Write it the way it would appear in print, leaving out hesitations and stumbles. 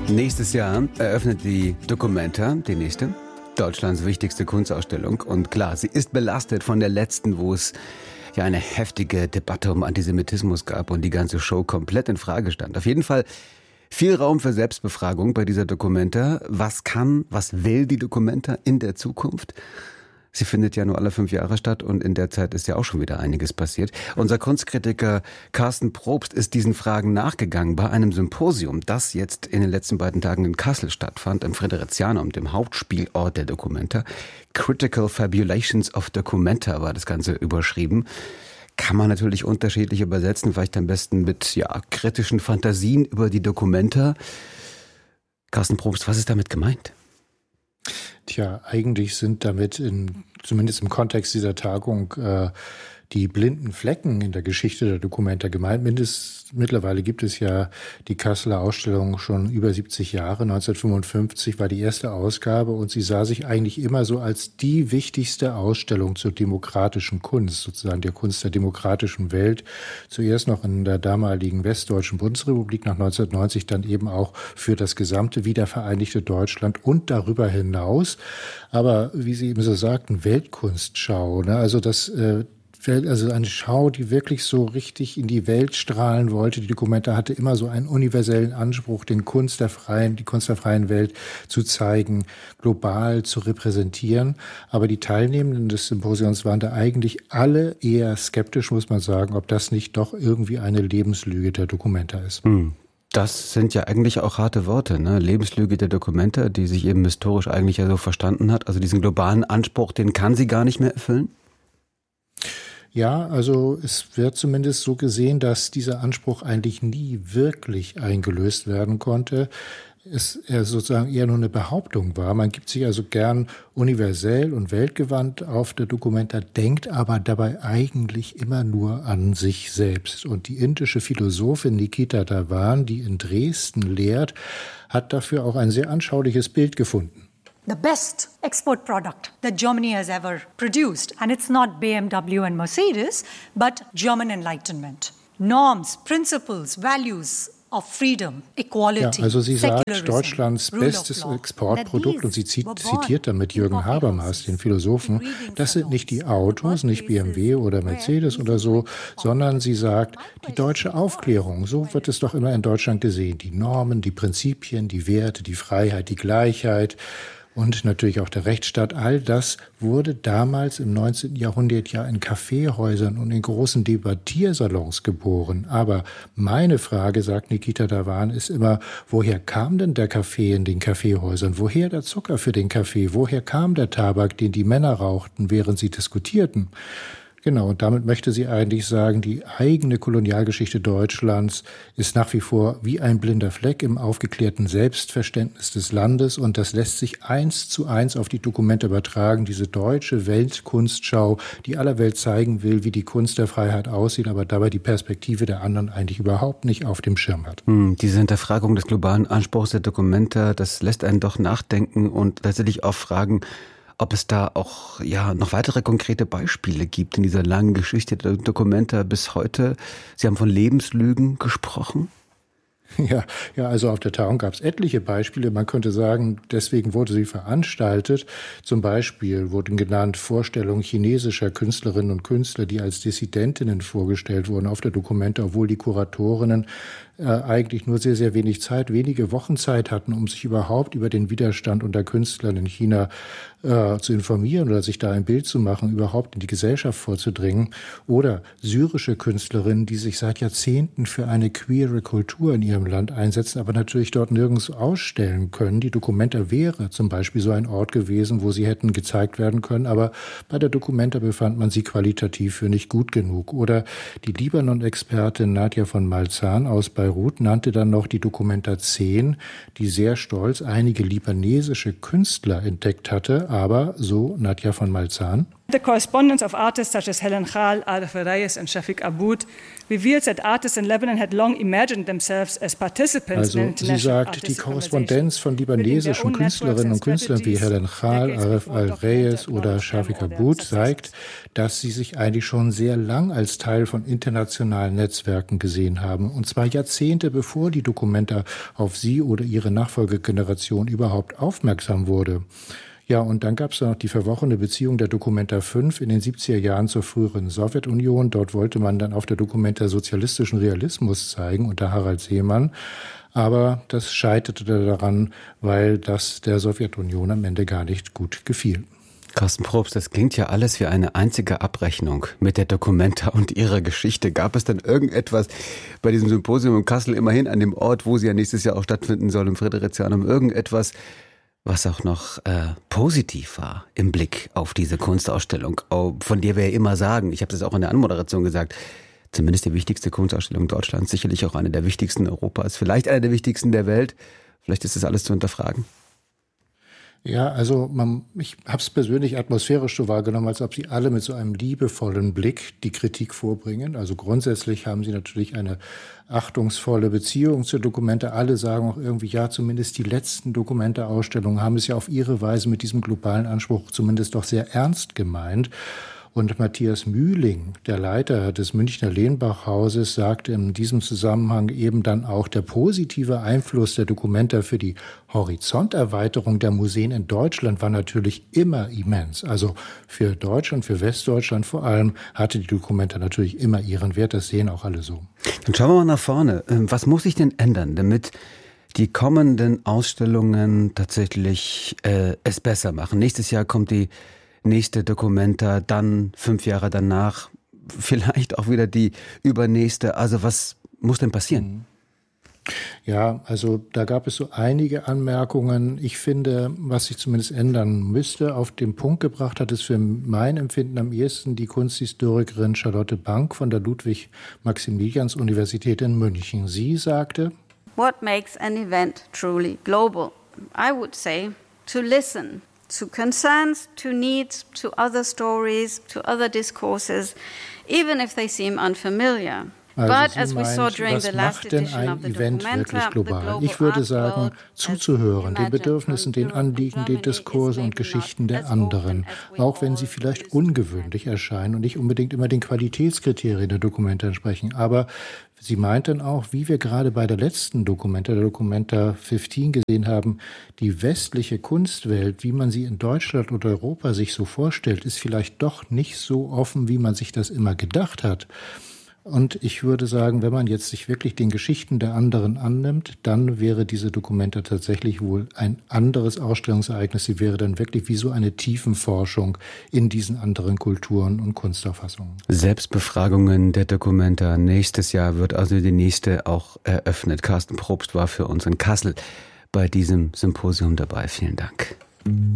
Nächstes Jahr eröffnet die Documenta, die nächste, Deutschlands wichtigste Kunstausstellung. Und klar, sie ist belastet von der letzten, wo es ja eine heftige Debatte um Antisemitismus gab und die ganze Show komplett in Frage stand. Auf jeden Fall viel Raum für Selbstbefragung bei dieser Documenta. Was will die Documenta in der Zukunft? Sie findet ja nur alle 5 Jahre statt und in der Zeit ist ja auch schon wieder einiges passiert. Unser Kunstkritiker Carsten Probst ist diesen Fragen nachgegangen bei einem Symposium, das jetzt in den letzten beiden Tagen in Kassel stattfand, im Friderizianum, dem Hauptspielort der Documenta. Critical Fabulations of Documenta war das Ganze überschrieben. Kann man natürlich unterschiedlich übersetzen, vielleicht am besten mit kritischen Fantasien über die Documenta. Carsten Probst, was ist damit gemeint? Tja, eigentlich sind damit zumindest im Kontext dieser Tagung die blinden Flecken in der Geschichte der Documenta gemeint. Mittlerweile gibt es ja die Kasseler Ausstellung schon über 70 Jahre. 1955 war die erste Ausgabe und sie sah sich eigentlich immer so als die wichtigste Ausstellung zur demokratischen Kunst, sozusagen der Kunst der demokratischen Welt. Zuerst noch in der damaligen Westdeutschen Bundesrepublik, nach 1990 dann eben auch für das gesamte wiedervereinigte Deutschland und darüber hinaus. Aber wie Sie eben so sagten, Weltkunstschau, ne? Also eine Schau, die wirklich so richtig in die Welt strahlen wollte. Die Documenta hatte immer so einen universellen Anspruch, die Kunst der freien Welt zu zeigen, global zu repräsentieren. Aber die Teilnehmenden des Symposions waren da eigentlich alle eher skeptisch, muss man sagen, ob das nicht doch irgendwie eine Lebenslüge der Documenta ist. Das sind ja eigentlich auch harte Worte, ne? Lebenslüge der Documenta, die sich eben historisch eigentlich ja so verstanden hat. Also diesen globalen Anspruch, den kann sie gar nicht mehr erfüllen? Ja, also es wird zumindest so gesehen, dass dieser Anspruch eigentlich nie wirklich eingelöst werden konnte. Er sozusagen eher nur eine Behauptung war. Man gibt sich also gern universell und weltgewandt auf der Documenta, denkt aber dabei eigentlich immer nur an sich selbst. Und die indische Philosophin Nikita Dhawan, die in Dresden lehrt, hat dafür auch ein sehr anschauliches Bild gefunden. The best export product that Germany has ever produced. And it's not BMW and Mercedes, but German Enlightenment. Norms, principles, values of freedom, equality, also sie sagt, Deutschlands bestes Exportprodukt, und sie zitiert damit Jürgen Habermas, den Philosophen, das sind nicht die Autos, nicht BMW oder Mercedes oder so, sondern sie sagt, die deutsche Aufklärung, so wird es doch immer in Deutschland gesehen. Die Normen, die Prinzipien, die Werte, die Freiheit, die Gleichheit. Und natürlich auch der Rechtsstaat, all das wurde damals im 19. Jahrhundert ja in Kaffeehäusern und in großen Debattiersalons geboren. Aber meine Frage, sagt Nikita Dhawan, ist immer, woher kam denn der Kaffee in den Kaffeehäusern? Woher der Zucker für den Kaffee? Woher kam der Tabak, den die Männer rauchten, während sie diskutierten? Genau, und damit möchte sie eigentlich sagen, die eigene Kolonialgeschichte Deutschlands ist nach wie vor wie ein blinder Fleck im aufgeklärten Selbstverständnis des Landes, und das lässt sich 1:1 auf die Documenta übertragen, diese deutsche Weltkunstschau, die aller Welt zeigen will, wie die Kunst der Freiheit aussieht, aber dabei die Perspektive der anderen eigentlich überhaupt nicht auf dem Schirm hat. Diese Hinterfragung des globalen Anspruchs der Documenta, das lässt einen doch nachdenken und letztendlich auch fragen, ob es da auch noch weitere konkrete Beispiele gibt in dieser langen Geschichte der Documenta bis heute. Sie haben von Lebenslügen gesprochen. Ja, also auf der Tagung gab es etliche Beispiele. Man könnte sagen, deswegen wurde sie veranstaltet. Zum Beispiel wurden genannt Vorstellungen chinesischer Künstlerinnen und Künstler, die als Dissidentinnen vorgestellt wurden auf der Documenta, obwohl die Kuratorinnen eigentlich nur sehr, sehr wenig Zeit, wenige Wochen Zeit hatten, um sich überhaupt über den Widerstand unter Künstlern in China zu informieren oder sich da ein Bild zu machen, überhaupt in die Gesellschaft vorzudringen. Oder syrische Künstlerinnen, die sich seit Jahrzehnten für eine queere Kultur in ihrem Land einsetzen, aber natürlich dort nirgends ausstellen können. Die Documenta wäre zum Beispiel so ein Ort gewesen, wo sie hätten gezeigt werden können, aber bei der Documenta befand man sie qualitativ für nicht gut genug. Oder die Libanon-Expertin Nadja von Malzahn aus Beirut nannte dann noch die Documenta 10, die sehr stolz einige libanesische Künstler entdeckt hatte, aber, so Nadja von Malzahn, The correspondence of artists such as Helen Khal, Arif Reyes and Shafiq Aboud reveals that artists in Lebanon had long imagined themselves as participants in an international sie sagt, die Korrespondenz von libanesischen Künstlerinnen und Künstlern wie Helen Khal, Arif Reyes oder Shafiq Aboud zeigt, dass sie sich eigentlich schon sehr lang als Teil von internationalen Netzwerken gesehen haben. Und zwar Jahrzehnte bevor die Documenta auf sie oder ihre Nachfolgegeneration überhaupt aufmerksam wurde. Ja, und dann gab es noch die verworrene Beziehung der Documenta 5 in den 70er Jahren zur früheren Sowjetunion. Dort wollte man dann auf der Documenta sozialistischen Realismus zeigen unter Harald Seemann. Aber das scheiterte daran, weil das der Sowjetunion am Ende gar nicht gut gefiel. Carsten Probst, das klingt ja alles wie eine einzige Abrechnung mit der Documenta und ihrer Geschichte. Gab es denn irgendetwas bei diesem Symposium in Kassel, immerhin an dem Ort, wo sie ja nächstes Jahr auch stattfinden soll, im Fridericianum, irgendetwas, was auch noch positiv war im Blick auf diese Kunstausstellung, von der wir ja immer sagen, ich habe das auch in der Anmoderation gesagt, zumindest die wichtigste Kunstausstellung Deutschlands, sicherlich auch eine der wichtigsten Europas, vielleicht eine der wichtigsten der Welt. Vielleicht ist das alles zu hinterfragen. Ja, also ich habe es persönlich atmosphärisch so wahrgenommen, als ob sie alle mit so einem liebevollen Blick die Kritik vorbringen. Also grundsätzlich haben sie natürlich eine achtungsvolle Beziehung zur Documenta. Alle sagen auch irgendwie, ja, zumindest die letzten Documenta-Ausstellungen haben es ja auf ihre Weise mit diesem globalen Anspruch zumindest doch sehr ernst gemeint. Und Matthias Mühling, der Leiter des Münchner Lehnbach-Hauses, sagte in diesem Zusammenhang eben dann auch, der positive Einfluss der Documenta für die Horizonterweiterung der Museen in Deutschland war natürlich immer immens. Also für Deutschland, für Westdeutschland vor allem, hatte die Documenta natürlich immer ihren Wert. Das sehen auch alle so. Dann schauen wir mal nach vorne. Was muss sich denn ändern, damit die kommenden Ausstellungen tatsächlich es besser machen? Nächstes Jahr kommt die nächste Documenta, dann 5 Jahre danach, vielleicht auch wieder die übernächste. Also was muss denn passieren? Ja, also da gab es so einige Anmerkungen. Ich finde, was sich zumindest ändern müsste, auf den Punkt gebracht hat es für mein Empfinden am ehesten die Kunsthistorikerin Charlotte Bank von der Ludwig-Maximilians-Universität in München. Sie sagte: What makes an event truly global? I would say to listen to concerns, to needs, to other stories, to other discourses, even if they seem unfamiliar. Also sie meint, was macht denn ein Event wirklich global? Ich würde sagen, zuzuhören, den Bedürfnissen, den Anliegen, den Diskursen und Geschichten der anderen, auch wenn sie vielleicht ungewöhnlich erscheinen und nicht unbedingt immer den Qualitätskriterien der Documenta entsprechen. Aber sie meint dann auch, wie wir gerade bei der letzten Documenta, der Documenta 15 gesehen haben, die westliche Kunstwelt, wie man sie in Deutschland oder Europa sich so vorstellt, ist vielleicht doch nicht so offen, wie man sich das immer gedacht hat. Und ich würde sagen, wenn man jetzt sich wirklich den Geschichten der anderen annimmt, dann wäre diese Documenta tatsächlich wohl ein anderes Ausstellungsereignis. Sie wäre dann wirklich wie so eine Tiefenforschung in diesen anderen Kulturen und Kunstauffassungen. Selbstbefragungen der Documenta. Nächstes Jahr wird also die nächste auch eröffnet. Carsten Probst war für uns in Kassel bei diesem Symposium dabei. Vielen Dank.